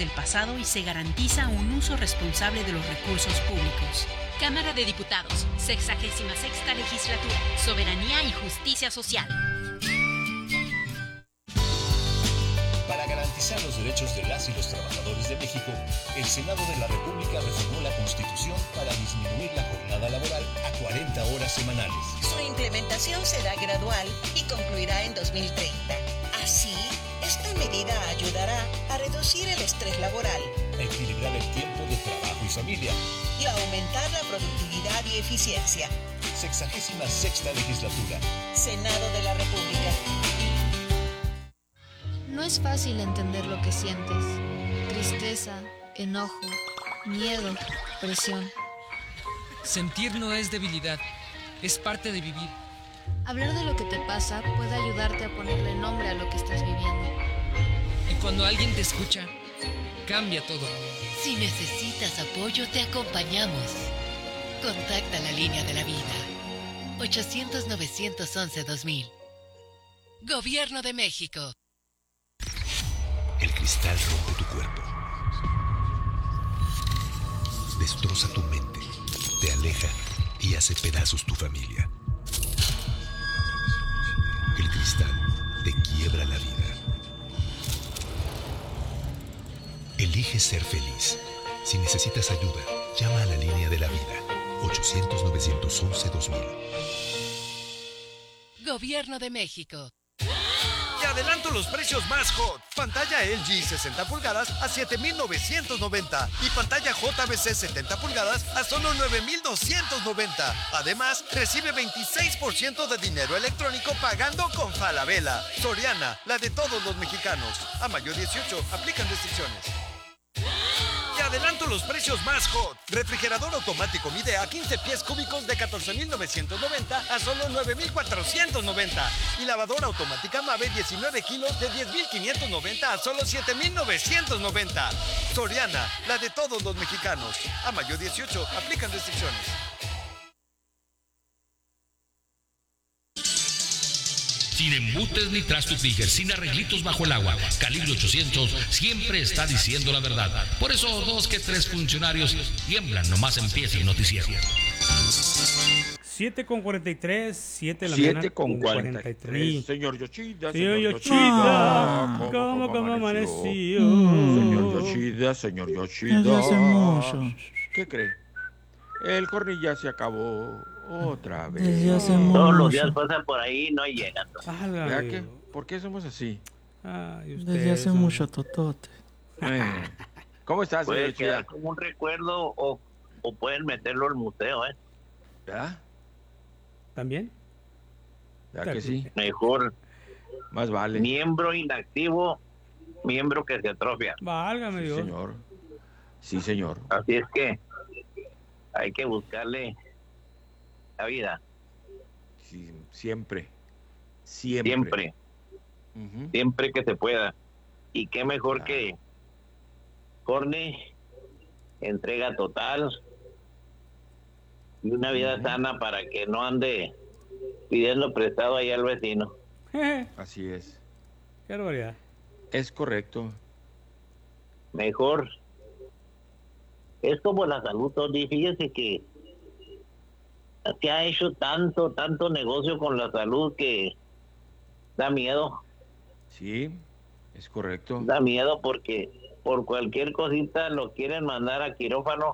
del pasado y se garantiza un uso responsable de los recursos públicos. Cámara de Diputados, 66ª Legislatura, Soberanía y Justicia Social. Para garantizar los derechos de las y los trabajadores de México, el Senado de la República reformó la Constitución para disminuir la jornada laboral a 40 horas semanales. Su implementación será gradual y concluirá en 2030. Así, esta medida ayudará a reducir el estrés laboral, a equilibrar el tiempo de trabajo y familia y a aumentar la productividad y eficiencia. 66ª Legislatura. Senado de la República. No es fácil entender lo que sientes. Tristeza, enojo, miedo, presión. Sentir no es debilidad, es parte de vivir. Hablar de lo que te pasa puede ayudarte a ponerle nombre a lo que estás viviendo. Y cuando alguien te escucha, cambia todo. Si necesitas apoyo, te acompañamos. Contacta la línea de la vida. 800-911-2000. Gobierno de México. El cristal rompe tu cuerpo. Destroza tu mente. Te aleja y hace pedazos tu familia. El cristal te quiebra la vida. Elige ser feliz. Si necesitas ayuda, llama a la línea de la vida. 800-911-2000. Gobierno de México. Te adelanto los precios más hot. Pantalla LG 60 pulgadas a 7,990 y pantalla JBC 70 pulgadas a solo 9,290. Además, recibe 26% de dinero electrónico pagando con Falabella. Soriana, la de todos los mexicanos. A mayo 18, aplican restricciones. Te adelanto los precios más hot. Refrigerador automático Midea 15 pies cúbicos de 14,990 a solo 9,490. Y lavadora automática Mave 19 kilos de 10,590 a solo 7,990. Soriana, la de todos los mexicanos. A mayo 18, aplican restricciones. Sin embutes ni trastos Tigers, sin arreglitos bajo el agua. Calibre 800 siempre está diciendo la verdad. Por eso 2 que 3 funcionarios tiemblan nomás empieza el noticiero. 7:43, 7 de la 7:43. Señor Yoshida, señor Yoshida. ¿Cómo amaneció? Señor Yoshida. Desde hace mucho. ¿Qué cree? El corri ya se acabó otra vez. Desde hace Todos los mucho. días pasan por ahí y no llegan. ¿Verdad que? ¿Por qué somos así? Desde hace mucho, Totote. ¿Cómo estás, señor Puede Yoshida? quedar como un recuerdo o pueden meterlo al museo, ¿eh? ¿Verdad? ¿También? ¿Verdad que sí? Mejor. Más vale. Miembro inactivo, miembro que se atrofia. Válgame Dios. Sí, señor. Sí, señor. Así es que hay que buscarle la vida. Sí, siempre. Siempre. Siempre que se pueda. Y qué mejor que Corny, entrega total y una vida sana para que no ande pidiendo prestado ahí al vecino. Así es. Qué barbaridad. Es correcto. Mejor. Es como la salud, Tony. Fíjese que se ha hecho tanto negocio con la salud que da miedo. Sí, es correcto. Da miedo porque por cualquier cosita lo quieren mandar a quirófano.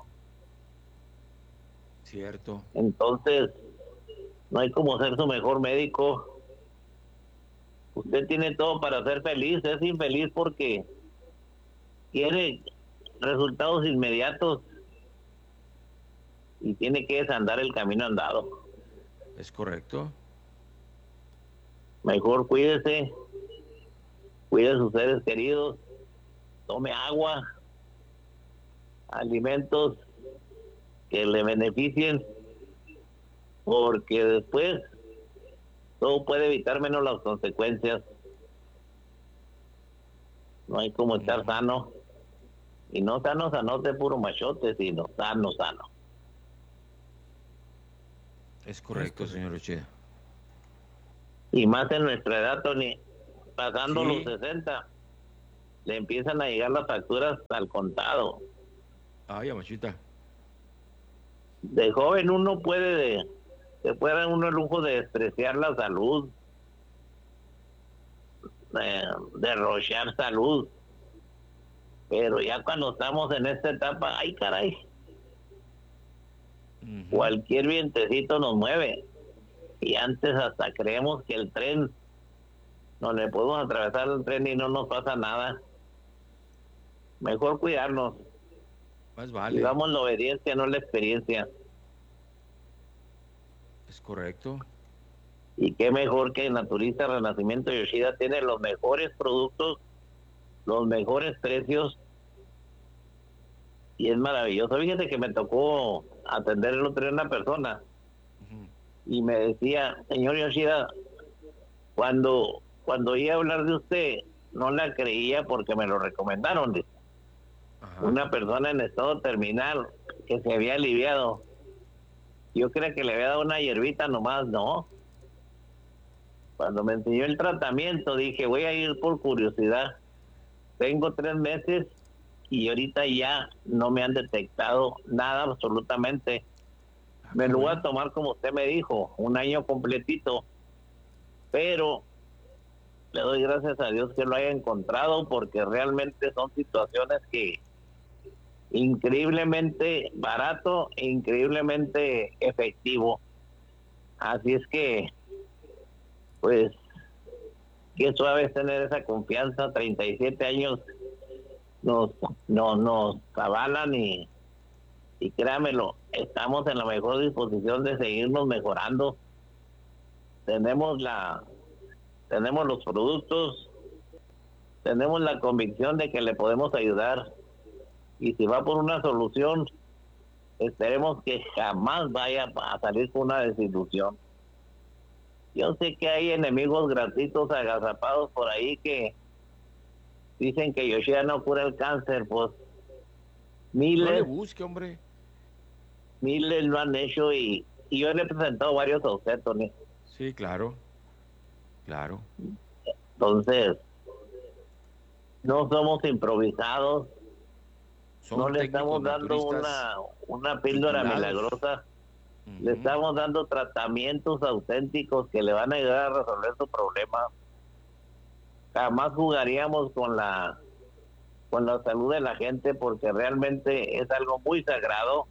Cierto. Entonces, no hay como ser su mejor médico. Usted tiene todo para ser feliz, es infeliz porque quiere resultados inmediatos y tiene que desandar el camino andado. Es correcto. Mejor cuídese, cuide a sus seres queridos, tome agua, alimentos que le beneficien, porque después todo puede evitar menos las consecuencias. No hay como estar sano, y no sano, sanote puro machote, sino sano. Es correcto, señor Yoshida. Y más en nuestra edad, Tony, pasando Sí. los 60, le empiezan a llegar las facturas al contado. Ay, amachita. De joven uno se puede dar uno el lujo de despreciar la salud, derrochar salud, pero ya cuando estamos en esta etapa, ay caray, cualquier vientecito nos mueve, y antes hasta creemos que el tren, no le podemos atravesar el tren y no nos pasa nada. Mejor cuidarnos. Más vale. Digamos la obediencia, no la experiencia. Es correcto. Y qué mejor que Naturista Renacimiento Yoshida tiene los mejores productos, los mejores precios, y es maravilloso. Fíjate que me tocó atender el otro día a una persona y me decía, señor Yoshida, cuando iba a hablar de usted, no la creía porque me lo recomendaron. Dice. Una persona en estado terminal que se había aliviado. Yo creía que le había dado una hierbita nomás, no. Cuando me enseñó el tratamiento, dije, voy a ir por curiosidad. Tengo 3 meses y ahorita ya no me han detectado nada absolutamente. Me lo voy a tomar como usted me dijo, 1 año completito. Pero le doy gracias a Dios que lo haya encontrado, porque realmente son situaciones que increíblemente barato e increíblemente efectivo. Así es que, pues, qué suave es tener esa confianza. 37 años nos avalan y créamelo, estamos en la mejor disposición de seguirnos mejorando. Tenemos los productos, tenemos la convicción de que le podemos ayudar, y si va por una solución, esperemos que jamás vaya a salir con una desilusión. Yo sé que hay enemigos gratuitos agazapados por ahí que dicen que Yoshida no cura el cáncer, pues miles, No le busque, hombre. Miles lo han hecho, y yo le he presentado varios a usted, Tony. Sí, claro. Claro. Entonces, no somos improvisados. Son no le estamos dando una píldora milagrosa. Le estamos dando tratamientos auténticos que le van a ayudar a resolver su problema. Jamás jugaríamos con la salud de la gente, porque realmente es algo muy sagrado.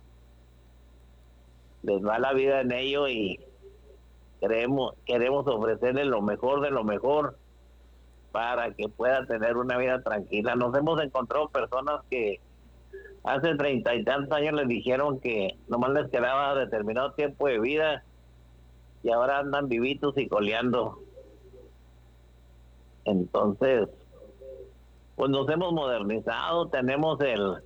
Les va la vida en ello, y queremos ofrecerle lo mejor de lo mejor para que pueda tener una vida tranquila. Nos hemos encontrado personas que hace 30 y tantos años les dijeron que nomás les quedaba determinado tiempo de vida, y ahora andan vivitos y coleando. Entonces, pues nos hemos modernizado. Tenemos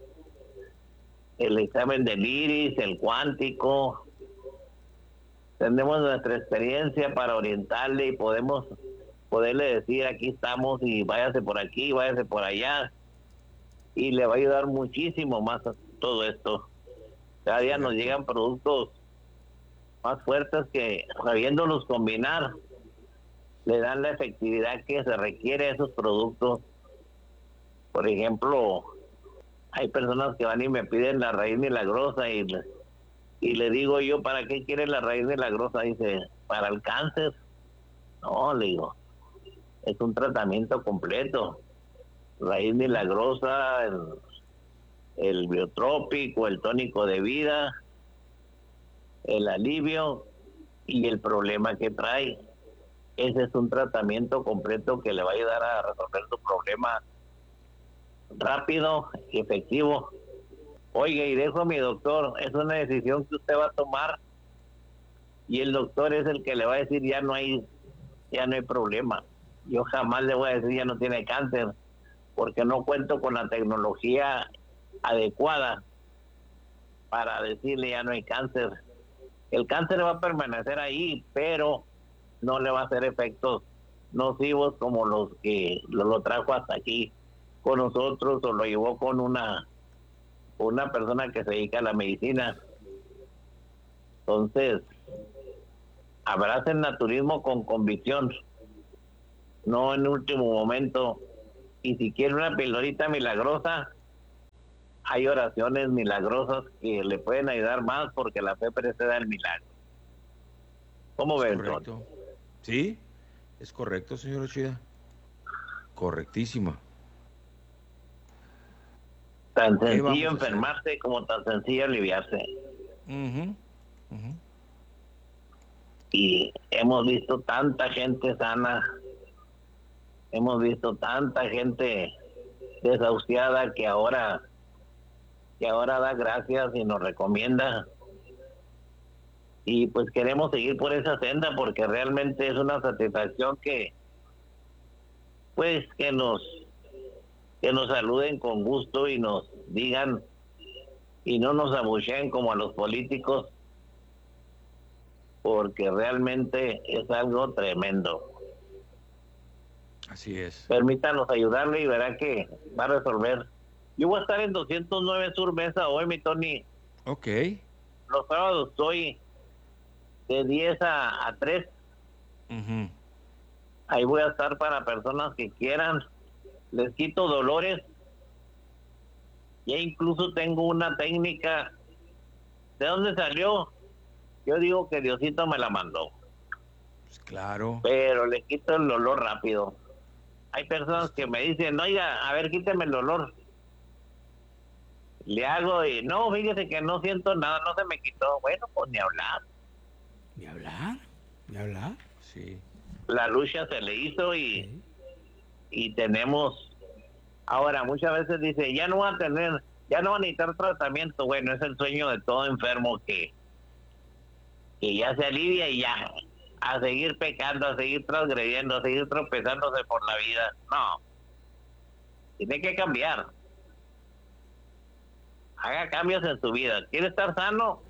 el examen del iris, el cuántico. Tenemos nuestra experiencia para orientarle, y poderle decir, aquí estamos, y váyase por aquí, váyase por allá, y le va a ayudar muchísimo más a todo esto. Cada día nos llegan productos más fuertes que, sabiéndolos combinar, le dan la efectividad que se requiere a esos productos. Por ejemplo, hay personas que van y me piden la raíz milagrosa, y le digo yo, ¿para qué quiere la raíz milagrosa? Dice, para el cáncer. No, le digo, es un tratamiento completo. Raíz milagrosa, el biotrópico, el tónico de vida, el alivio y el problema que trae. Ese es un tratamiento completo que le va a ayudar a resolver su problema rápido y efectivo. Oiga, y dejo a mi doctor, es una decisión que usted va a tomar, y el doctor es el que le va a decir ya no hay problema. Yo jamás le voy a decir ya no tiene cáncer, porque no cuento con la tecnología adecuada para decirle ya no hay cáncer. El cáncer va a permanecer ahí, pero no le va a hacer efectos nocivos como los que lo trajo hasta aquí con nosotros, o lo llevó con una persona que se dedica a la medicina. Entonces, abraza el naturismo con convicción, no en último momento Y si quiere una pildorita milagrosa, hay oraciones milagrosas que le pueden ayudar más porque la fe precede al milagro. ¿Cómo ven? Correcto. Sí, es correcto, señor Ochida. Correctísima. Tan sencillo enfermarse como tan sencillo aliviarse. Y hemos visto tanta gente sana, hemos visto tanta gente desahuciada que ahora da gracias y nos recomienda. Y pues queremos seguir por esa senda porque realmente es una satisfacción que nos saluden con gusto y nos digan y no nos abucheen como a los políticos, porque realmente es algo tremendo. Así es. Permítanos ayudarle y verá que va a resolver. Yo voy a estar en 209 Sur Mesa hoy, mi Tony. Ok. Los sábados estoy de 10 a 3. Ahí voy a estar para personas que quieran. Les quito dolores. Ya incluso tengo una técnica. ¿De dónde salió? Yo digo que Diosito me la mandó. Pues claro. Pero le quito el dolor rápido. Hay personas que me dicen, oiga, a ver, quíteme el dolor. Le hago y no, fíjese que no siento nada, no se me quitó. Bueno, pues ni hablar. ¿Ni hablar? ¿Ni hablar? Sí. La lucha se le hizo y tenemos. Ahora, muchas veces dice, ya no va a necesitar tratamiento. Bueno, es el sueño de todo enfermo que ya se alivia y ya. A seguir pecando, a seguir transgrediendo, a seguir tropezándose por la vida. No. Tiene que cambiar. Haga cambios en su vida. ¿Quiere estar sano?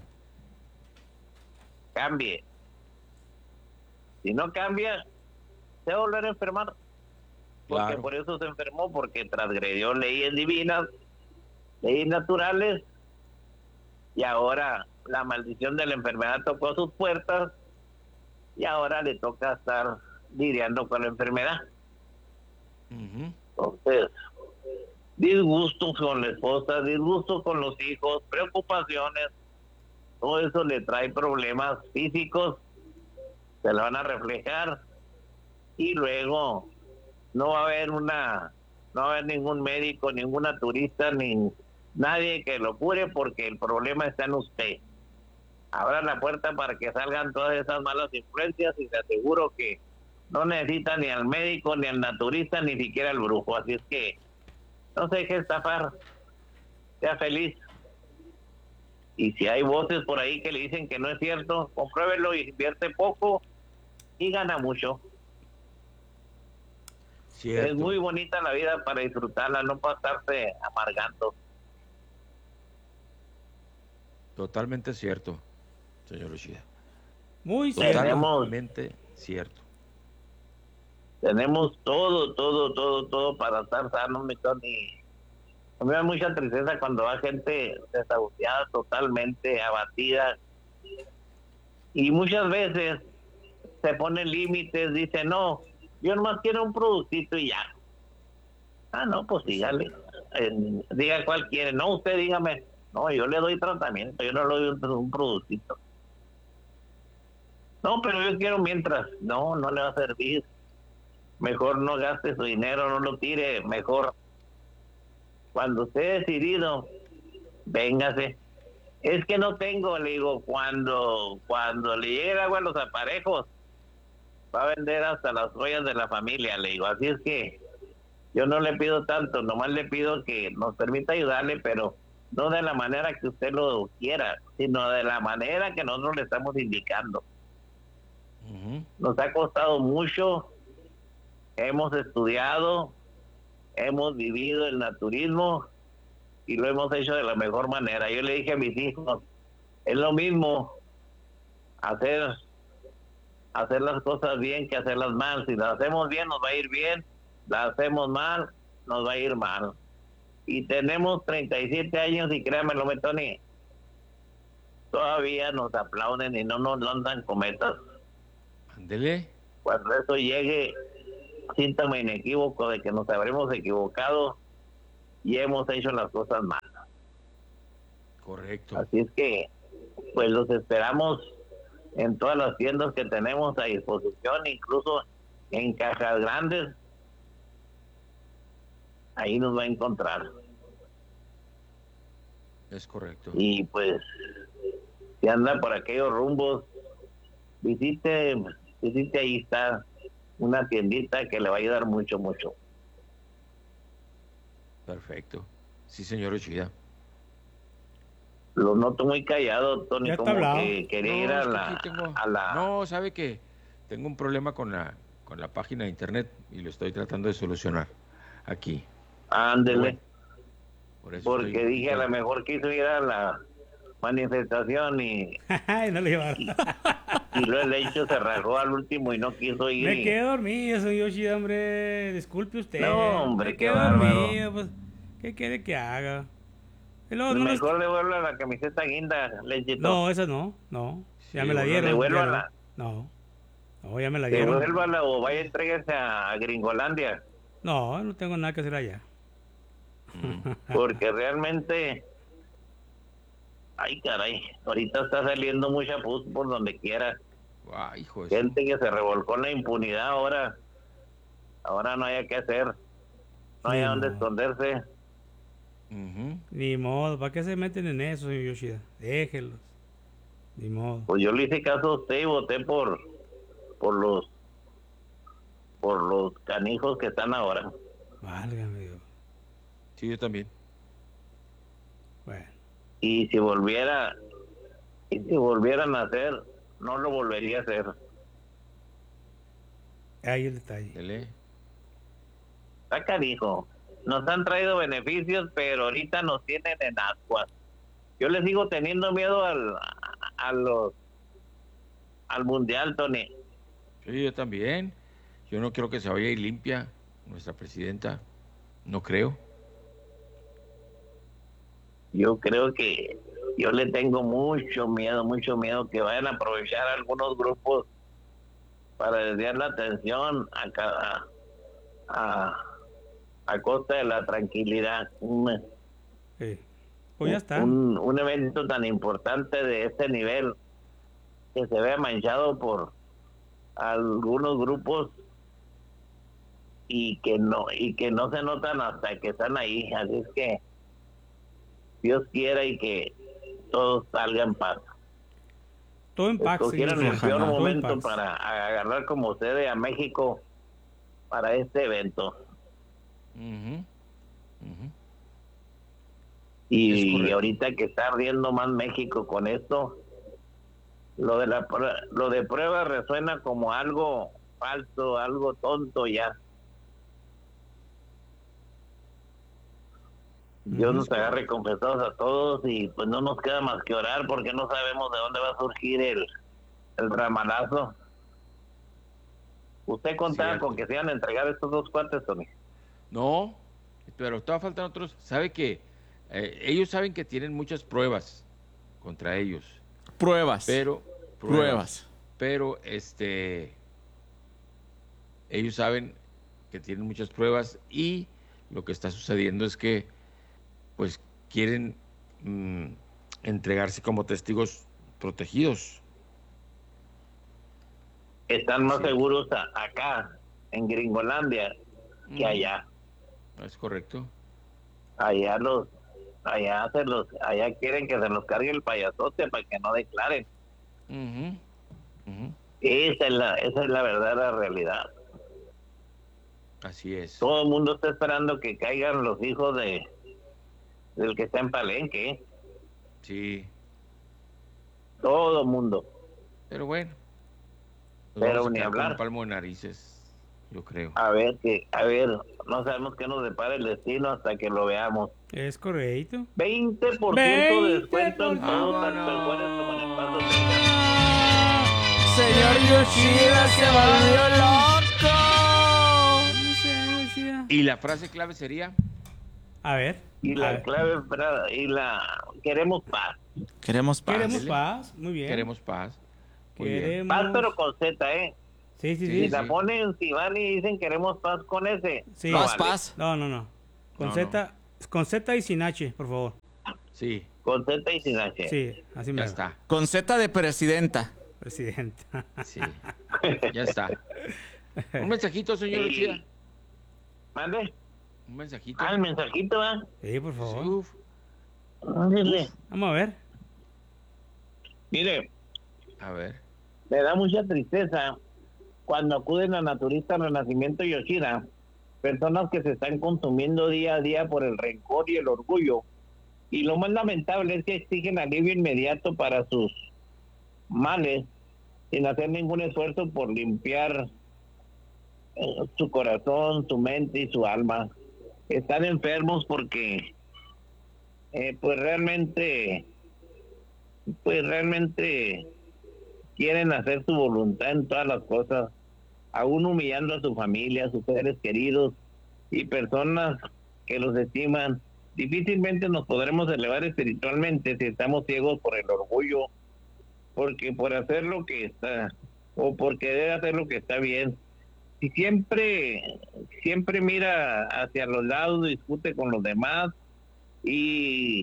Cambie. Si no cambia, se va a volver a enfermar. Porque Claro. por eso se enfermó, porque transgredió leyes divinas, leyes naturales, y ahora la maldición de la enfermedad tocó sus puertas, y ahora le toca estar lidiando con la enfermedad. Entonces, disgustos con la esposa, disgustos con los hijos, preocupaciones, todo eso le trae problemas físicos, se lo van a reflejar, y luego no va a haber ningún médico, ninguna turista, ni nadie que lo cure, porque el problema está en usted. Abra la puerta para que salgan todas esas malas influencias y te aseguro que no necesita ni al médico, ni al naturista, ni siquiera al brujo. Así es que no se deje estafar, sea feliz. Y si hay voces por ahí que le dicen que no es cierto, compruébelo y invierte poco y gana mucho. Cierto. Es muy bonita la vida para disfrutarla, no para estarse amargando. Totalmente cierto, señor Uchida. Muy cierto. Totalmente cierto. Tenemos todo para estar sanos, mi Tony. A mí me da mucha tristeza cuando va gente desahuciada, totalmente abatida. Y muchas veces se ponen límites, dice, no, yo nomás quiero un productito y ya. Ah, no, pues dígale. Diga cuál quiere. No, usted dígame. No, yo le doy tratamiento, yo no le doy un productito. No, pero yo quiero mientras. No, no le va a servir. Mejor no gaste su dinero, no lo tire. Mejor, cuando esté decidido, véngase. Es que no tengo, le digo, cuando le llegue el agua a los aparejos, va a vender hasta las joyas de la familia, le digo. Así es que yo no le pido tanto, nomás le pido que nos permita ayudarle, pero no de la manera que usted lo quiera, sino de la manera que nosotros le estamos indicando. Nos ha costado mucho, hemos estudiado, hemos vivido el naturismo y lo hemos hecho de la mejor manera. Yo le dije a mis hijos, es lo mismo hacer las cosas bien que hacerlas mal. Si las hacemos bien nos va a ir bien, las hacemos mal nos va a ir mal. Y tenemos 37 años y créanmelo, Tony, todavía nos aplauden y no nos lanzan cometas. Ándele. Cuando eso llegue, síntoma inequívoco de que nos habremos equivocado y hemos hecho las cosas mal. Correcto. Así es que, pues los esperamos en todas las tiendas que tenemos a disposición, incluso en cajas grandes. Ahí nos va a encontrar. Es correcto. Y pues, si anda por aquellos rumbos, visite, ahí está una tiendita que le va a ayudar mucho, mucho. Perfecto. Sí, señor Yoshida. Lo noto muy callado, Tony, Ya está como hablado. que quería ir a la... No, sabe que tengo un problema con la página de internet y lo estoy tratando de solucionar aquí. Ándele. Bueno, por eso porque estoy- dije, a lo mejor quiso ir a la manifestación y no le llevaron. y luego el hecho se rajó al último y no quiso ir. Me quedé dormido, señor Yoshida, hombre. Disculpe usted. No, hombre, me qué quedé bárbaro. dormido. Pues, ¿qué quiere que haga? Y luego, no, Mejor devuelva la camiseta guinda, Lechito. no, esa no. Ya me la dieron. Devuélvala. No, ya me la dieron. Devuélvala o vaya a entregarse a Gringolandia. No tengo nada que hacer allá. Porque realmente, ay caray, ahorita está saliendo mucha pus por donde quiera. Ay, hijo de Gente que se revolcó en la impunidad ahora no haya qué hacer, no hay a dónde esconderse. Ni modo, ¿para qué se meten en eso, señor Yoshida? Déjenlos. Ni modo. Pues yo le hice caso a usted y voté por los canijos que están ahora. Válgame Dios. Sí, yo también. Bueno. Y si volvieran a hacer, no lo volvería a hacer. Ahí el detalle. Está canijo. Nos han traído beneficios, pero ahorita nos tienen en ascuas. Yo les sigo teniendo miedo al mundial, Tony. Sí, yo también. Yo no creo que se vaya a ir limpia nuestra presidenta. No creo. Yo creo que yo le tengo mucho miedo que vayan a aprovechar algunos grupos para desviar la atención a costa de la tranquilidad. Sí. Pues ya está. Un evento tan importante de este nivel que se vea manchado por algunos grupos y que no se notan hasta que están ahí. Así es que Dios quiera y que todo salga en paz. Todo en paz. Escogieron el peor Todo en momento paz. para agarrar como sede a México para este evento. Y ahorita que está ardiendo más México con esto, lo de prueba resuena como algo falso, algo tonto ya. Dios nos agarre confesados a todos y pues no nos queda más que orar porque no sabemos de dónde va a surgir el ramalazo. ¿Usted contaba con que se iban a entregar estos dos cuates, Tony? No, pero estaba faltando otros. Sabe que ellos saben que tienen muchas pruebas contra ellos. Pruebas. Pero ellos saben que tienen muchas pruebas y lo que está sucediendo es que pues quieren entregarse como testigos protegidos. Están más seguros acá, en Gringolandia, que allá. Es correcto. Allá quieren que se los cargue el payasote para que no declaren. Esa es la verdadera realidad. Así es. Todo el mundo está esperando que caigan los hijos del que está en Palenque. Sí. Todo el mundo. Pero bueno. Pero ni hablar. Con palmo de narices, yo creo. A ver, no sabemos qué nos depara el destino hasta que lo veamos. Es correcto. 20% de descuento en todo, tanto en buenas como en el paso. Señor Yoshida se volvió loco. ¿Y la frase clave sería? A ver. Y la clave, queremos paz. Queremos paz. Queremos paz, muy bien. Queremos paz. Muy Queremos... Paz, pero con Z, Sí. Si la ponen, si van y dicen queremos paz con ese. Sí. No, Paz. No. Con Z y sin H, por favor. Sí. Con Z y sin H. Sí, así me Ya está. Con Z de presidenta. Presidenta. Sí. Ya está. Un mensajito, señor Yoshida. ¿Mande? Un mensajito. El mensajito, ¿eh? Sí, por favor. Sí, uf. Ándele. Vamos a ver. Mire, A ver. me da mucha tristeza cuando acuden a Naturista Renacimiento Yoshida, personas que se están consumiendo día a día por el rencor y el orgullo. Y lo más lamentable es que exigen alivio inmediato para sus males, sin hacer ningún esfuerzo por limpiar su corazón, su mente y su alma. Están enfermos porque pues realmente quieren hacer su voluntad en todas las cosas, aún humillando a su familia, a sus seres queridos y personas que los estiman. Difícilmente nos podremos elevar espiritualmente si estamos ciegos por el orgullo, porque por hacer lo que está, o por querer hacer lo que está bien. Si siempre mira hacia los lados, discute con los demás y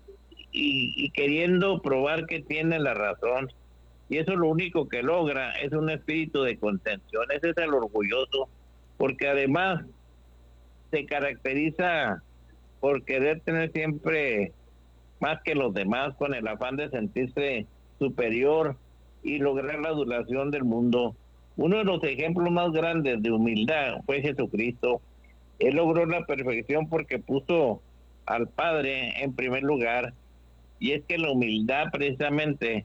queriendo probar que tiene la razón. Y eso lo único que logra es un espíritu de contención. Ese es el orgulloso, porque además se caracteriza por querer tener siempre más que los demás, con el afán de sentirse superior y lograr la adulación del mundo. Uno de los ejemplos más grandes de humildad fue Jesucristo. Él logró la perfección porque puso al Padre en primer lugar, y es que la humildad precisamente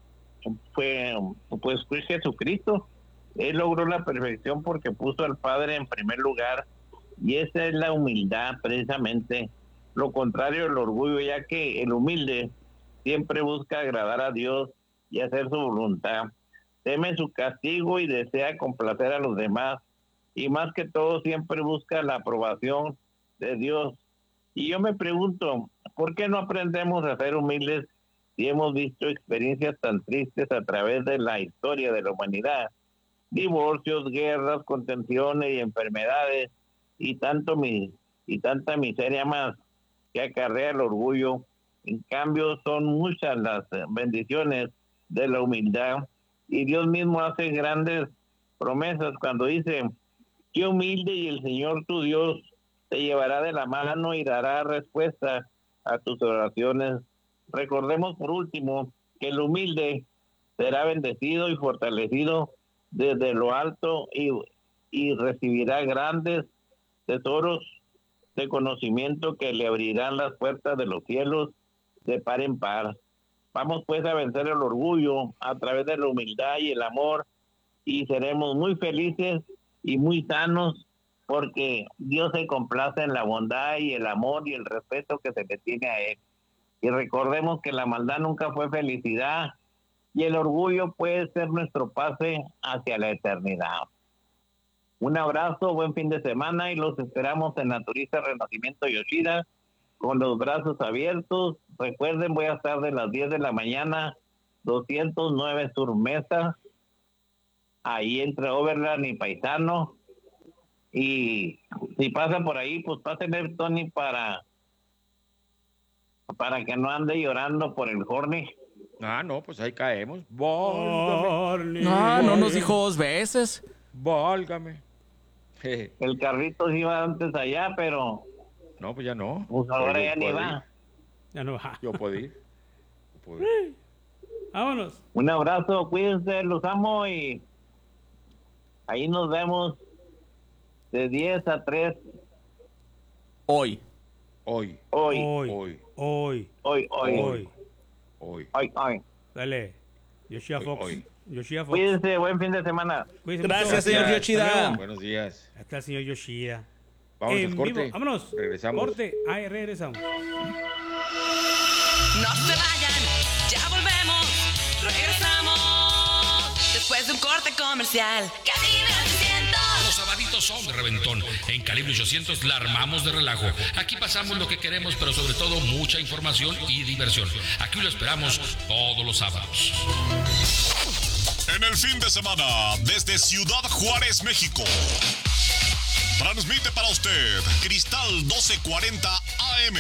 fue Jesucristo. Él logró la perfección porque puso al Padre en primer lugar, y esa es la humildad precisamente, lo contrario del orgullo, ya que el humilde siempre busca agradar a Dios y hacer su voluntad, teme su castigo y desea complacer a los demás, y más que todo siempre busca la aprobación de Dios. Y yo me pregunto, ¿por qué no aprendemos a ser humildes si hemos visto experiencias tan tristes a través de la historia de la humanidad? Divorcios, guerras, contenciones y enfermedades, y tanta miseria más que acarrea el orgullo. En cambio, son muchas las bendiciones de la humildad, y Dios mismo hace grandes promesas cuando dice: qué humilde, y el Señor tu Dios te llevará de la mano y dará respuesta a tus oraciones. Recordemos por último que el humilde será bendecido y fortalecido desde lo alto, y recibirá grandes tesoros de conocimiento que le abrirán las puertas de los cielos de par en par. Vamos pues a vencer el orgullo a través de la humildad y el amor, y seremos muy felices y muy sanos, porque Dios se complace en la bondad y el amor y el respeto que se le tiene a Él. Y recordemos que la maldad nunca fue felicidad, y el orgullo puede ser nuestro pase hacia la eternidad. Un abrazo, buen fin de semana, y los esperamos en Naturista Renacimiento Yoshida con los brazos abiertos. Recuerden, voy a estar de las 10 de la mañana, 209 Sur Mesa, ahí entre Overland y Paisano. Y si pasa por ahí, pues pásenle, Tony, para que no ande llorando por el Horny. Ah, no, pues ahí caemos. Válgame. No nos dijo 2 veces. Válgame. El carrito sí iba antes allá, pero... No, pues ya no. Pues ahora ya ni va. Ya no va. Yo puedo ir. Vámonos. Un abrazo, cuídense, los amo, y ahí nos vemos de 10 a 3. Hoy. Dale. Yoshida Fox. Yoshida Fox. Cuídense, buen fin de semana. Cuídense. Gracias, señor Yoshida. Buenos días. Hasta el señor Yoshida. Vamos En al corte. vivo. Vámonos. Regresamos. Corte. Ahí regresamos. No se vayan, ya volvemos. Regresamos después de un corte comercial. Calibre 800. Los sabaditos son de reventón. En Calibre 800 la armamos de relajo. Aquí pasamos lo que queremos, pero sobre todo mucha información y diversión. Aquí lo esperamos todos los sábados. en el fin de semana desde Ciudad Juárez, México. Transmite para usted Cristal 1240 AM.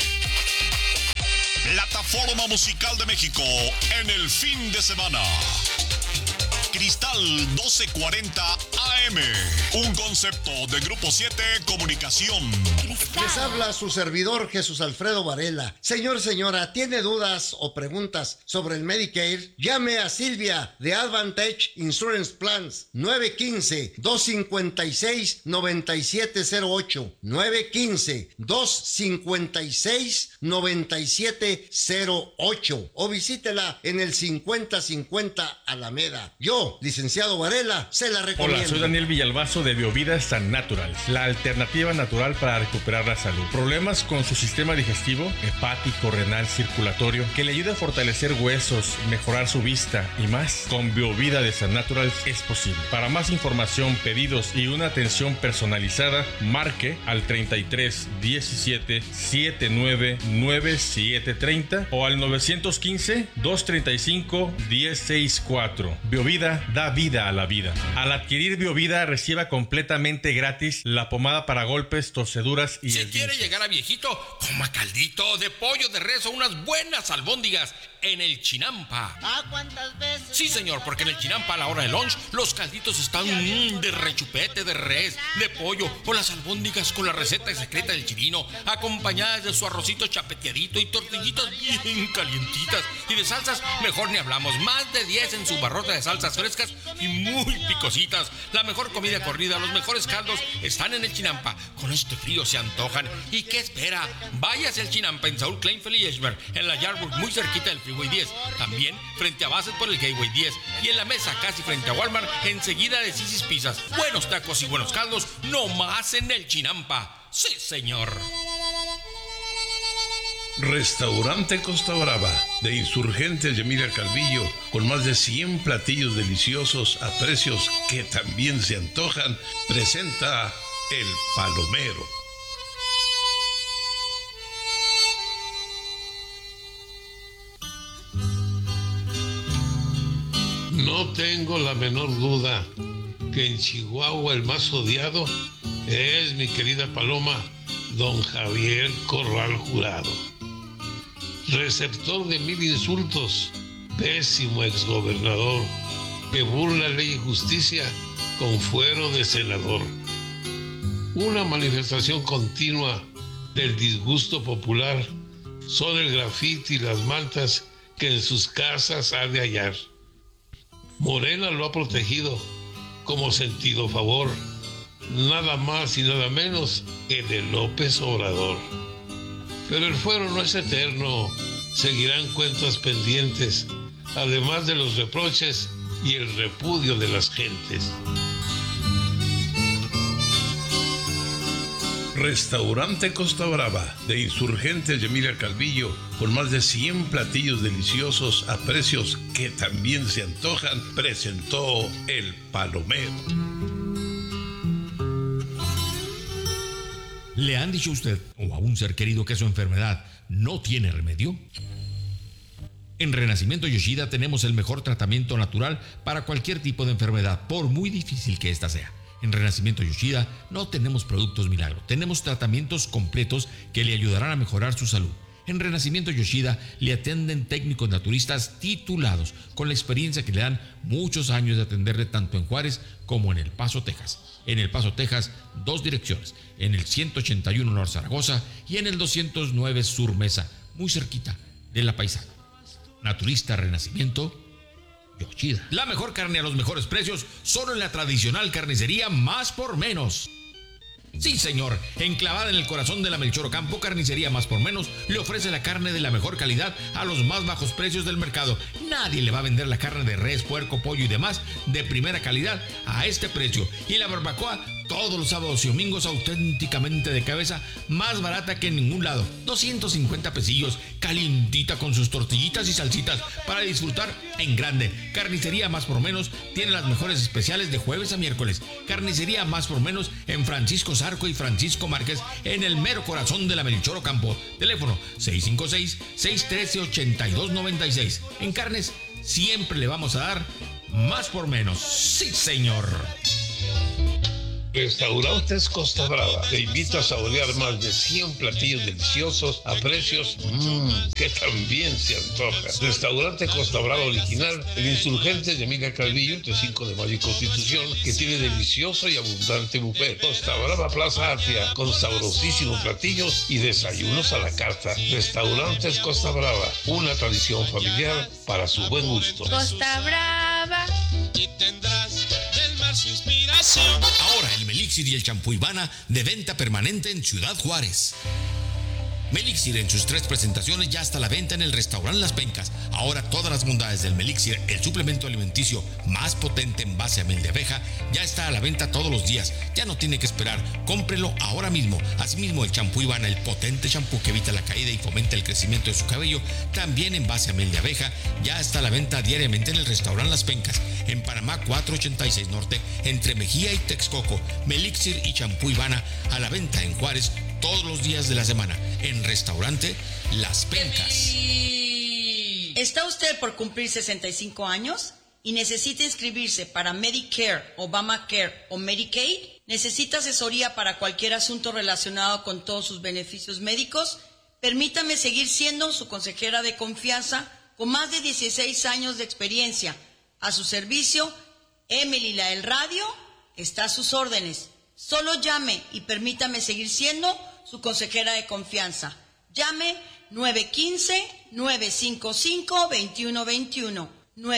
Plataforma musical de México en el fin de semana. Cristal 1240 AM. Un concepto de Grupo 7 Comunicación. Les habla su servidor Jesús Alfredo Varela. Señor, señora, ¿tiene dudas o preguntas sobre el Medicare? Llame a Silvia de Advantage Insurance Plans 915-256-9708. 915-256-9708. O visítela en el 5050 Alameda. Yo, licenciado Varela, se la recomiendo. Hola, soy Daniel Villalbazo de Biovida San Natural, la alternativa natural para recuperar la salud. Problemas con su sistema digestivo, hepático, renal, circulatorio, que le ayude a fortalecer huesos, mejorar su vista y más. Con Biovida de San Natural es posible. Para más información, pedidos y una atención personalizada, marque al 33 17 79 9730 o al 915 235 1064. Biovida da vida a la vida. Al adquirir Biovida, reciba completamente gratis la pomada para golpes, torceduras y... Si quiere llegar a viejito, coma caldito de pollo de res o unas buenas albóndigas en el Chinampa. ¿Ah, cuántas veces? Sí, señor, porque en el Chinampa a la hora de lunch los calditos están de rechupete, de res, de pollo o las albóndigas con la receta secreta del chirino, acompañadas de su arrocito chapeteadito y tortillitas bien calientitas. Y de salsas, mejor ni hablamos. Más de 10 en su barrota de salsas frescas y muy picositas. La mejor comida corrida, los mejores caldos están en el Chinampa. Con este frío se antojan. ¿Y qué espera? Váyase al Chinampa en Saúl Kleinfeld y Eschberg, en la Yardburg, muy cerquita del Freeway 10. También frente a Bassett por el Gateway 10. Y en la mesa casi frente a Walmart, enseguida de Sisi's Pizzas. Buenos tacos y buenos caldos, no más en el Chinampa. Sí, señor. Restaurante Costa Brava, de Insurgentes de Emilia Calvillo, con más de 100 platillos deliciosos a precios que también se antojan, presenta El Palomero. No tengo la menor duda que en Chihuahua el más odiado es mi querida paloma, don Javier Corral Jurado. Receptor de 1000 insultos, pésimo exgobernador, que burla ley y justicia con fuero de senador. Una manifestación continua del disgusto popular son el grafiti y las mantas que en sus casas ha de hallar. Morena lo ha protegido como sentido favor, nada más y nada menos que de López Obrador. Pero el fuero no es eterno, seguirán cuentas pendientes, además de los reproches y el repudio de las gentes. Restaurante Costa Brava, de Insurgentes de Emilia Calvillo, con más de 100 platillos deliciosos a precios que también se antojan, presentó El Palomero. ¿Le han dicho a usted o a un ser querido que su enfermedad no tiene remedio? En Renacimiento Yoshida tenemos el mejor tratamiento natural para cualquier tipo de enfermedad, por muy difícil que ésta sea. En Renacimiento Yoshida no tenemos productos milagro, tenemos tratamientos completos que le ayudarán a mejorar su salud. En Renacimiento Yoshida le atienden técnicos naturistas titulados, con la experiencia que le dan muchos años de atenderle tanto en Juárez como en El Paso, Texas. En El Paso, Texas, 2 direcciones, en el 181 North Zaragoza y en el 209 Sur Mesa, muy cerquita de La Paisana. Naturista Renacimiento Yoshida. La mejor carne a los mejores precios, solo en la tradicional carnicería Más por Menos. Sí, señor, enclavada en el corazón de la Melchor Ocampo, Carnicería Más por Menos le ofrece la carne de la mejor calidad a los más bajos precios del mercado. Nadie le va a vender la carne de res, puerco, pollo y demás de primera calidad a este precio. Y la barbacoa todos los sábados y domingos auténticamente de cabeza, más barata que en ningún lado. 250 pesillos, calientita con sus tortillitas y salsitas para disfrutar en grande. Carnicería Más por Menos tiene las mejores especiales de jueves a miércoles. Carnicería Más por Menos en Francisco Zarco y Francisco Márquez, en el mero corazón de la Melchor Ocampo. Teléfono 656-613-8296. En carnes siempre le vamos a dar más por menos. Sí, señor. Restaurantes Costa Brava te invita a saborear más de 100 platillos deliciosos a precios que también se antoja. Restaurante Costa Brava original, el Insurgentes de Emilia Calvillo, entre 5 de Mayo y Constitución, que tiene delicioso y abundante buffet. Costa Brava Plaza Atria, con sabrosísimos platillos y desayunos a la carta. Restaurantes Costa Brava, una tradición familiar para su buen gusto. Costa Brava. Y tendrás del mar su inspiración. Ahora el Melixir y el champú Ivana de venta permanente en Ciudad Juárez. Melixir en sus 3 presentaciones ya está a la venta en el restaurante Las Pencas. Ahora todas las bondades del Melixir, el suplemento alimenticio más potente en base a miel de abeja, ya está a la venta todos los días. Ya no tiene que esperar, cómprelo ahora mismo. Asimismo el champú Ivana, el potente champú que evita la caída y fomenta el crecimiento de su cabello, también en base a miel de abeja, ya está a la venta diariamente en el restaurante Las Pencas, en Panamá 486 Norte, entre Mejía y Texcoco. Melixir y champú Ivana a la venta en Juárez todos los días de la semana, en restaurante Las Pencas. ¿Está usted por cumplir 65 años y necesita inscribirse para Medicare, Obamacare o Medicaid? ¿Necesita asesoría para cualquier asunto relacionado con todos sus beneficios médicos? Permítame seguir siendo su consejera de confianza con más de 16 años de experiencia. A su servicio, Emily la del Radio está a sus órdenes. Solo llame y permítame seguir siendo su consejera de confianza. Llame 915-955-2121.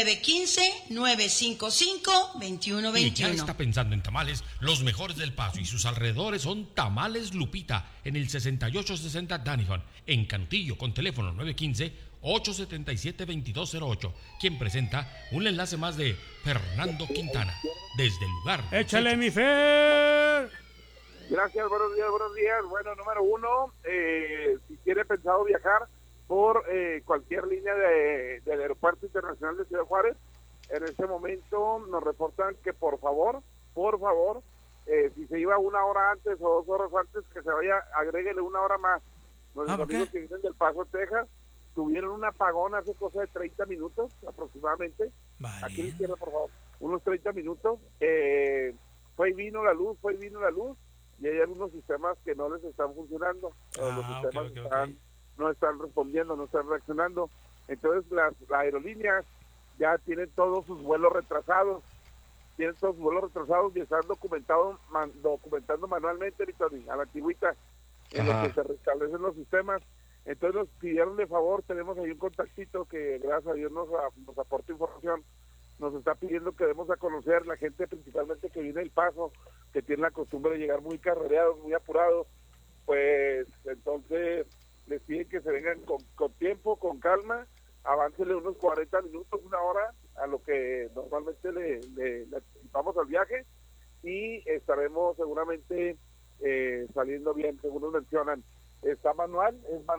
915-955-2121. Y ya está pensando en tamales. Los mejores del Paso y sus alrededores son Tamales Lupita, en el 6860 Danifon, en Cantillo, con teléfono 915-877-2208. Quien presenta un enlace más de Fernando Quintana, desde el lugar. ¡Échale, mi Fer! Gracias, buenos días. Bueno, número 1, si tiene pensado viajar por cualquier línea del Aeropuerto Internacional de Ciudad Juárez, en este momento nos reportan que por favor, si se iba 1 hora antes o 2 horas antes, que se vaya, agréguele 1 hora más. Nuestros amigos que vienen del Paso, Texas, tuvieron un apagón hace cosa de 30 minutos aproximadamente. Vale. Aquí a la izquierda, por favor, unos 30 minutos. Fue y vino la luz, y hay algunos sistemas que no les están funcionando. Los sistemas no están respondiendo, no están reaccionando. Entonces las aerolíneas ya tienen todos sus vuelos retrasados. Y están documentando manualmente, a la antigüita, en lo que se restablecen los sistemas. Entonces nos pidieron de favor, tenemos ahí un contactito que gracias a Dios nos aporta información, nos está pidiendo que demos a conocer la gente principalmente que viene del Paso, que tiene la costumbre de llegar muy carrereados, muy apurados, pues entonces les piden que se vengan con tiempo, con calma, aváncele unos 40 minutos, 1 hora a lo que normalmente le anticipamos al viaje, y estaremos seguramente saliendo bien, según nos mencionan. Es manual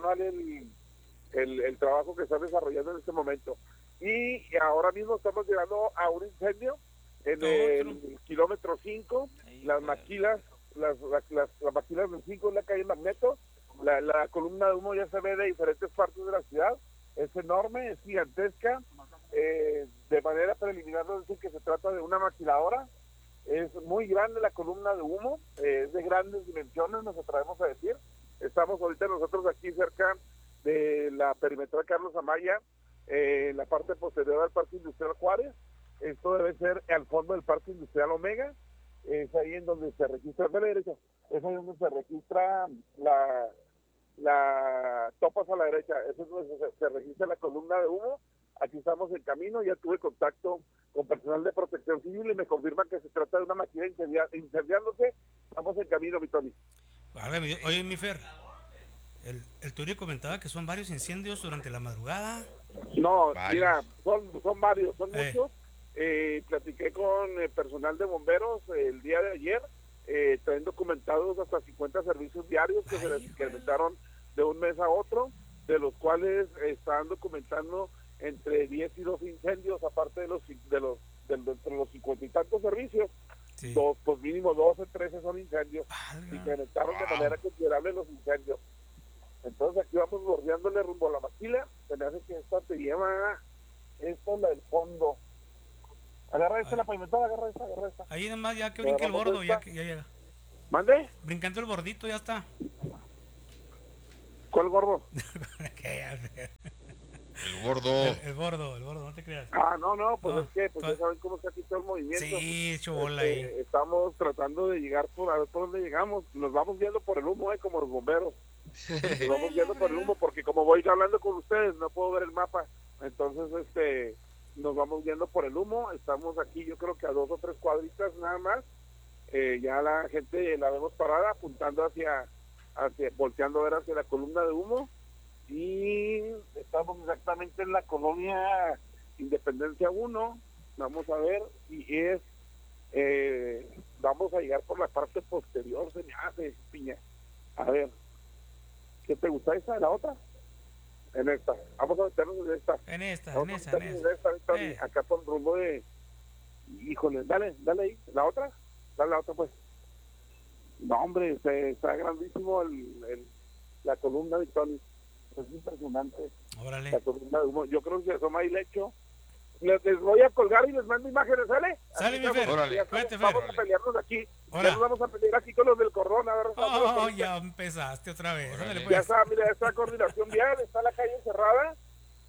el trabajo que están desarrollando en este momento. Y ahora mismo estamos llegando a un incendio en el kilómetro 5, las maquilas del 5 en la calle Magneto, la columna de humo ya se ve de diferentes partes de la ciudad, es enorme, es gigantesca, de manera preliminar nos dicen que se trata de una maquiladora, es muy grande la columna de humo, es de grandes dimensiones, nos atrevemos a decir. Estamos ahorita nosotros aquí cerca de la perimetral Carlos Amaya, en la parte posterior del Parque Industrial Juárez. Esto debe ser al fondo del Parque Industrial Omega, es ahí en donde se registra, de la derecha, es ahí donde se registra la topas a la derecha, eso es donde se registra la columna de humo. Aquí estamos en camino, ya tuve contacto con personal de protección civil y me confirman que se trata de una máquina incendiándose. Estamos en camino, mi Tony. Oye, mi Fer, el Tony comentaba que son varios incendios durante la madrugada. No, mira, son varios, son muchos. Platiqué con personal de bomberos el día de ayer, traen documentados hasta 50 servicios diarios que se les incrementaron de un mes a otro, de los cuales están documentando entre 10 y 12 incendios, aparte de los 50 y tantos servicios. Sí. Pues mínimo 12, 13 son incendios. Incrementaron de manera considerable los incendios. Entonces aquí vamos bordeándole rumbo a la maquila. Se me hace que esta te lleva, esta es la del fondo. esta la pavimentada, agarra esta. Ahí nomás, ya que brinque el bordo, ya llega. ¿Mande? Brincando el bordito, ya está. ¿Cuál gordo? El gordo. El gordo, no te creas. No, pues es que ya saben cómo está aquí todo el movimiento. Sí, chobola ahí. Estamos tratando de llegar a ver por dónde llegamos. Nos vamos viendo por el humo, como los bomberos. Nos vamos viendo por el humo porque como voy hablando con ustedes no puedo ver el mapa. Entonces, nos vamos viendo por el humo. Estamos aquí, yo creo que a 2 o 3 cuadritas nada más. Ya la gente la vemos parada apuntando hacia volteando a ver hacia la columna de humo. Y estamos exactamente en la colonia Independencia 1. Vamos a ver si vamos a llegar por la parte posterior, se me hace, Piña. A ver, ¿qué te gusta esa de la otra? En esta, vamos a meternos en esta. En esta. Acá por el rumbo de... Híjole, dale ahí, la otra pues. No, hombre, está grandísimo la columna de Tony. Es impresionante. Órale. La columna de humo. Yo creo que se asoma ahí lecho. Les voy a colgar y les mando imágenes, ¿sale? Sale, mi Fer. Cuídate, Fer. Vamos a pelearnos aquí. Ya nos vamos a pelear aquí con los del cordón. A ver, ya empezaste otra vez. Pues. Ya está, mira, está coordinación vial, está la calle cerrada.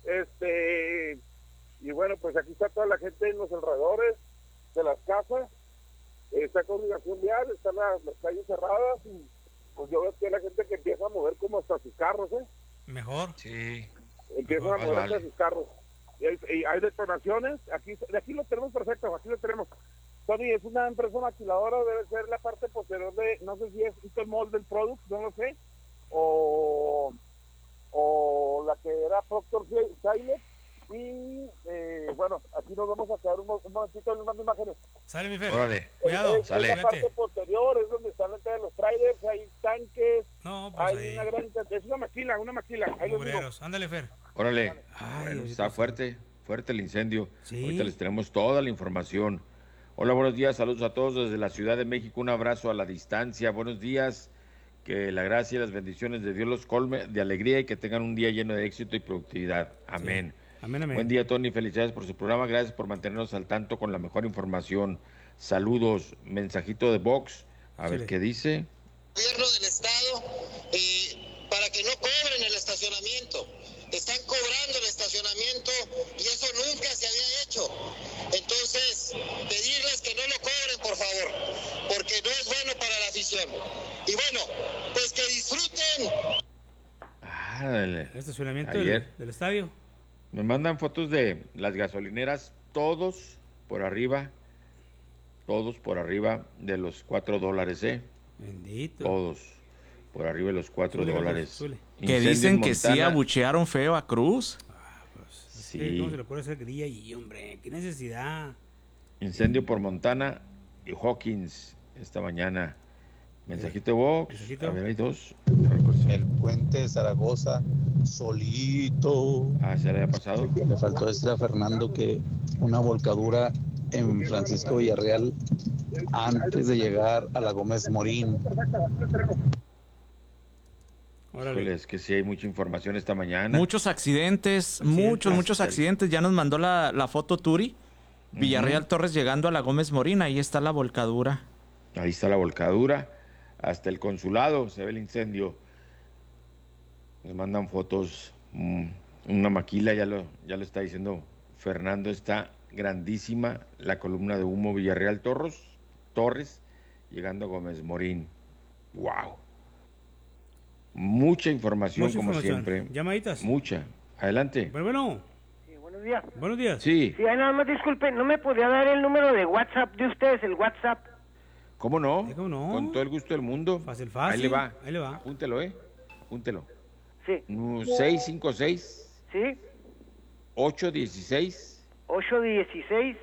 Y bueno, pues aquí está toda la gente en los alrededores de las casas. Está coordinación vial, están las calles cerradas y pues yo veo que la gente que empieza a mover como hasta sus carros, Mejor. Sí. Empiezan a mover hasta sus carros. Y hay detonaciones, aquí lo tenemos perfecto, aquí lo tenemos. Tony, es una empresa maquiladora, debe ser la parte posterior de, no sé si es el molde del product, no lo sé, o la que era Proctor Silex. Y bueno, aquí nos vamos a quedar un momentito en unas imágenes. Sale, mi Fer. Órale. Cuidado. Sale. La parte posterior es donde están los trailers, hay tanques, no, pues hay una gran... Es una maquila. Ahí los digo. Ándale, Fer. Órale. Bueno, está fuerte el incendio. Sí. Ahorita les tenemos toda la información. Hola, buenos días, saludos a todos desde la Ciudad de México, un abrazo a la distancia. Buenos días, que la gracia y las bendiciones de Dios los colme de alegría y que tengan un día lleno de éxito y productividad. Amén. Sí. Amén. Buen día, Tony. Felicidades por su programa. Gracias por mantenernos al tanto con la mejor información. Saludos. Mensajito de Vox. A ver qué dice. Gobierno del Estado para que no cobren el estacionamiento. Están cobrando el estacionamiento y eso nunca se había hecho. Entonces, pedirles que no lo cobren, por favor, porque no es bueno para la afición. Y bueno, pues que disfruten. El estacionamiento del estadio. Me mandan fotos de las gasolineras, todos por arriba de los $4, Bendito. Todos por arriba de los $4. Que dicen que sí abuchearon feo a Cruz. Sí. ¿Cómo se le puede hacer grilla ahí, hombre? ¿Qué necesidad? Incendio por Montana y Hawkins esta mañana. Mensajito de Vox. A ver, hay 2. El puente de Zaragoza solito. ¿Se le ha pasado? Le faltó decir a Fernando que una volcadura en Francisco Villarreal antes de llegar a la Gómez Morín. Híjole, es que sí hay mucha información esta mañana. Muchos accidentes. Muchos accidentes. Ya nos mandó la foto Turi. Villarreal Torres llegando a la Gómez Morín. Ahí está la volcadura. Ahí está la volcadura. Hasta el consulado se ve el incendio. Nos mandan fotos. Una maquila, ya lo está diciendo Fernando. Está grandísima la columna de humo Villarreal Torres llegando a Gómez Morín. ¡Wow! Mucha información, como siempre. ¿Llamaditas? Mucha. Adelante. Bueno. Sí, buenos días. Buenos días. Sí. Sí, nada más disculpe, ¿no me podría dar el número de WhatsApp de ustedes, el WhatsApp? ¿Cómo no? ¿Cómo no? Con todo el gusto del mundo. Fácil. Ahí le va. Apúntelo, Apúntelo. Sí. 656. Sí. 816. 816.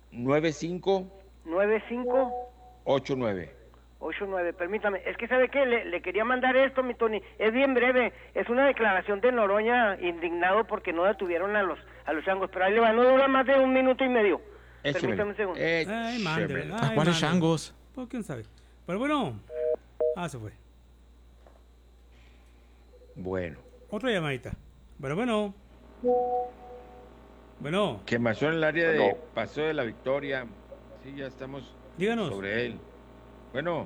9589. 89, permítame. Es que, ¿sabe qué? Le quería mandar esto, mi Tony. Es bien breve. Es una declaración de Noroña indignado porque no detuvieron a los changos. Pero ahí le va. No dura más de 1 minuto y medio. Permítame un segundo. ¿A cuáles changos? Pues quién sabe. Pero bueno. Se fue. Bueno. Otra llamadita. Pero bueno. Quemazón en el área de Paso de la Victoria. Sí, ya estamos Díganos. sobre él. Bueno.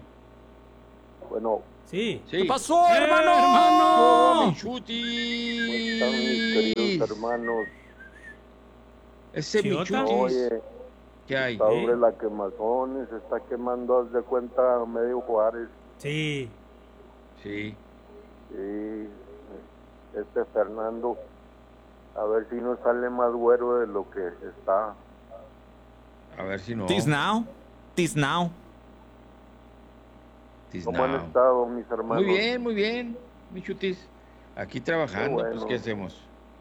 Sí. ¿Qué pasó, hermano? ¡Mi Chutis! ¿Cómo están mis queridos hermanos? Ese mi Chutis. Oye, ¿qué hay? sobre la quemazón, se está quemando, haz de cuenta, medio Juárez. Sí. Sí. Sí. Fernando, a ver si no sale más güero de lo que está. A ver si no. This now. ¿Cómo han estado mis hermanos? Muy bien, mi Chutis. Aquí trabajando, Qué bueno. pues ¿qué hacemos?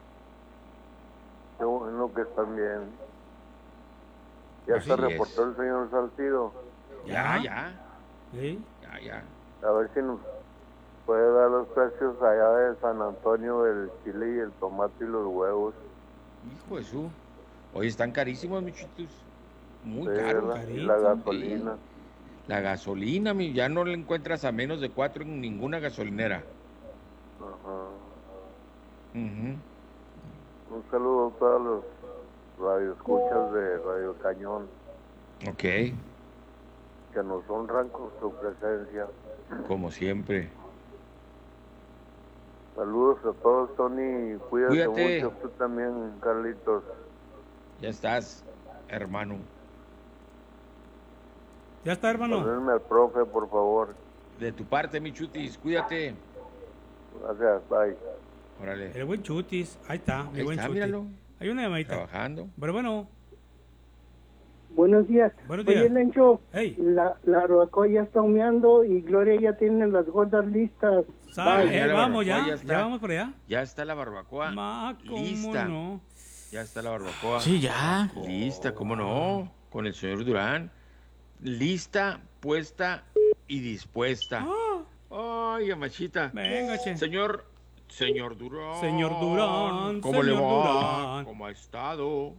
Qué bueno que están bien. ¿Ya Así se es. reportó el señor Salcido? Ya. ¿Sí? Ya. A ver si nos puede dar los precios allá de San Antonio del chile y el tomate y los huevos. Hijo de su. Oye, están carísimos, mi Chutis. Muy Sí, caros. ¿verdad? Y la gasolina. La gasolina, ya no la encuentras a menos de 4 en ninguna gasolinera. Ajá. Ujú. Un saludo a todos los radioescuchas de Radio Cañón Ok, que nos honran con su presencia. como siempre. Saludos a todos, Tony. Cuídate Cuídate. mucho, tú también, Carlitos. Ya estás, hermano. Ya está, hermano. Ponerme al profe, por favor. De tu parte, mi Chutis, cuídate. Gracias, bye. Órale. El buen Chutis. Ahí está, mi Ahí buen está, Chutis. míralo. Hay una llamadita. Trabajando. Pero bueno. Buenos días. Buenos Oye, días. Lencho, Hey. la barbacoa ya está humeando y Gloria ya tiene las gordas listas. Vamos ya. está. Ya vamos por allá. Ya está la barbacoa ¿Cómo lista. no? Ya está la barbacoa. Sí, ya. Lista, ¿cómo no? Con el señor Durán. Lista, puesta y dispuesta. Ay, amachita. Venga, che. Señor Durán. Señor Durán. ¿Cómo le señor va? Durán. ¿Cómo ha estado?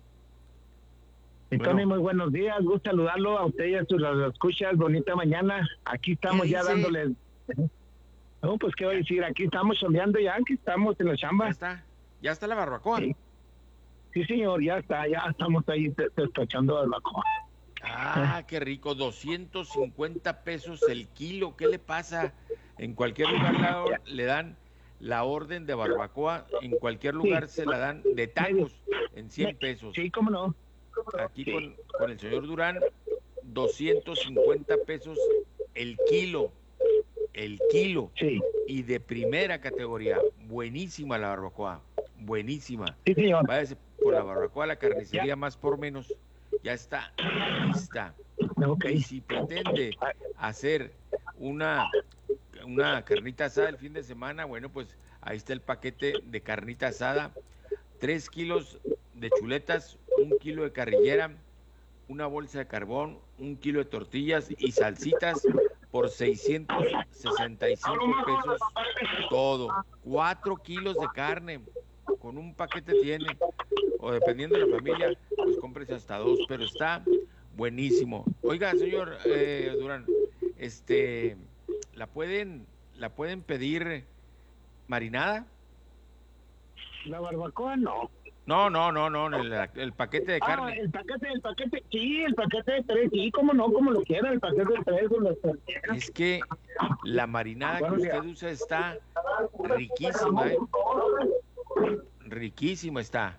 Y Tony, muy buenos días, gusto saludarlo a usted y a sus escuchas, bonita mañana, aquí estamos ya dice? dándoles, no, pues qué voy a decir, aquí estamos soleando ya, aquí estamos en la chamba. Ya está la barbacoa. Sí, señor, ya está, ya estamos ahí despachando barbacoa. Ah, qué rico, 250 pesos el kilo, ¿qué le pasa? En cualquier lugar le dan la orden de barbacoa, en cualquier lugar se la dan de tacos en 100 pesos. Sí, cómo no. Aquí con el señor Durán, 250 pesos el kilo. Sí. Y de primera categoría, buenísima la barbacoa, buenísima. Sí, señor. Váyase por la barbacoa, la carnicería más por menos, ya está lista. Okay. Y si pretende hacer una carnita asada el fin de semana, bueno, pues ahí está el paquete de carnita asada, 3 kilos de chuletas, 1 kilo de carrillera, una bolsa de carbón, 1 kilo de tortillas y salsitas por 665 pesos todo. 4 kilos de carne, con un paquete tiene, o dependiendo de la familia, pues cómprese hasta 2, pero está buenísimo. Oiga, señor Durán, ¿la pueden pedir marinada? La barbacoa no. No, el paquete de carne. El paquete, sí, el paquete de 3, sí, cómo no, como lo quiera, el paquete de 3 con las tortillas. Es que la marinada que usted usa está riquísima, ¿eh? Riquísima está.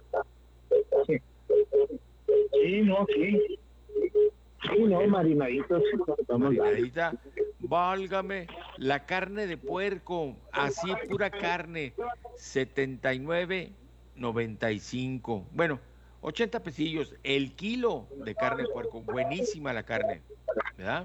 Sí, no, sí. Sí, no, marinaditos. Marinadita, válgame, la carne de puerco, así pura carne, 79.95. Bueno, 80 pesillos el kilo de carne de puerco, buenísima la carne, ¿verdad?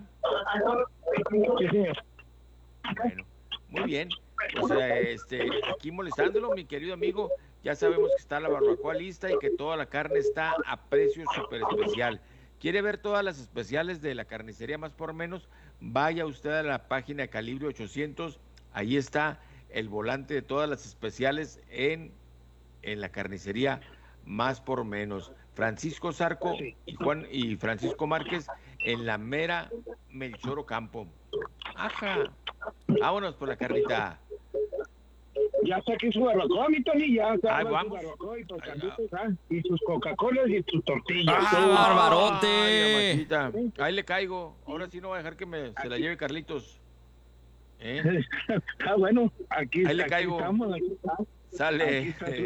Bueno, muy bien. Pues aquí molestándolo, mi querido amigo, ya sabemos que está la barbacoa lista y que toda la carne está a precio súper especial. ¿Quiere ver todas las especiales de la carnicería más por menos? Vaya usted a la página de Calibre 800, ahí está el volante de todas las especiales en la carnicería más por menos. Francisco Zarco y Francisco Márquez en la mera Melchor Ocampo. Ajá. Vámonos por la carnita. Ya está aquí su barbacoa, mi Tony, ya está. Ahí vamos. Su barbacoa y, y sus Coca-Colas y sus tortillas. ¡Barbarote! Ay, ahí le caigo. Ahora sí no va a dejar que se la lleve Carlitos. Bueno, aquí, ahí le aquí caigo. estamos. Aquí está. Sale. Aquí está